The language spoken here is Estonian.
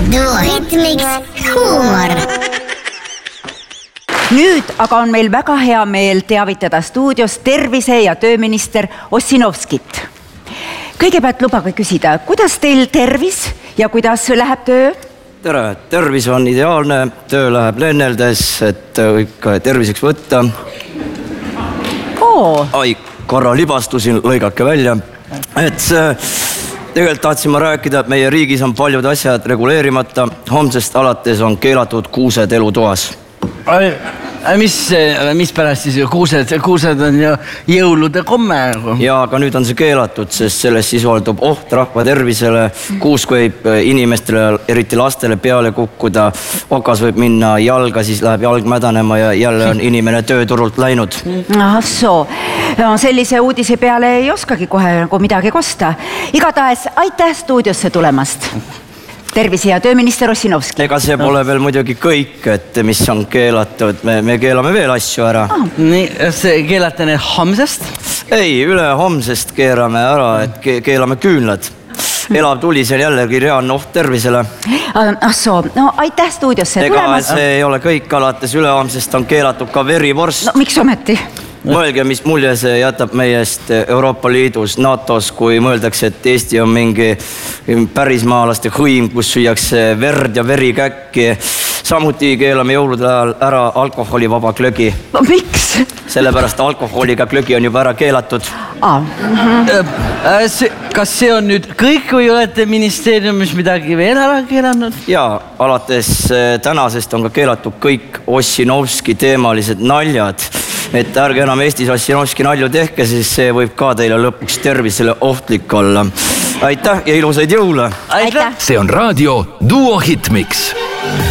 Duohitmiks huumor. Nüüd aga on meil väga hea meel teavitada stuudios tervise- ja tööminister Ossinovskit. Kõigepealt lubage küsida, kuidas teil tervis ja kuidas läheb töö? Tere, tervis on ideaalne, töö läheb lenneldes, et ikka terviseks võtta. Ai, korra libastusin, lõigake välja. Tegelikult tahtsin ma rääkida, et meie riigis on paljud asjad reguleerimata. Homsest alates on keelatud kuused elutoas. Mis pärast siis ju kuused on ju jõulude komme? Ja, aga nüüd on see keelatud, sest sellest sisaldub oht rahva tervisele. Kuusk võib inimestele, eriti lastele peale kukkuda. Okas võib minna jalga, siis läheb jalg mädanema ja jälle on inimene tööturult läinud. Sellise uudise peale ei oskagi kohe midagi kosta. Igatahes aitäh stuudiosse tulemast. Tervise- ja tööminister Ossinovski. Ega see pole veel muidugi kõik, et mis on keelatud. Me keelame veel asju ära. Nii, see keelate need homsest? Ei, üle homsest keerame ära, et keelame küünlad. Elav tuli seal jällegi reaalne oht tervisele. Aitäh stuudiosse Ega tulemast. see ei ole kõik, alates üle homsest on keelatud ka verivorst. Miks ometi? Mõelge, mis mulje see jätab meiest Euroopa Liidus, NATOs, kui mõeldakse, et Eesti on mingi pärismaalaste hõim, kus süüakse verd ja verikäkki. Samuti keelame jõulude ajal ära alkoholivaba glögi. Miks? Sellepärast alkoholiga glögi on juba ära keelatud. Kas see on nüüd kõik või olete ministeeriumis midagi veel ära keelanud? Ja, alates tänasest on ka keelatud kõik Ossinovski teemalised naljad. Et ärge enam Eestis Ossinovski nalju tehke, siis see võib ka teile lõpuks tervisele ohtlik olla. Aitäh ja ilusaid jõule! Aitäh! See on raadio Duo Hitmix.